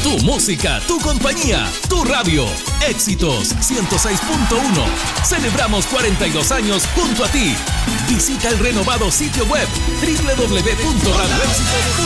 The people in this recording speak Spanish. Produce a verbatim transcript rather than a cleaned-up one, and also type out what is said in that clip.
Tu música, tu compañía, tu radio. Éxitos ciento seis punto uno. Celebramos cuarenta y dos años junto a ti. Visita el renovado sitio web doble u doble u doble u punto radio éxitos punto com.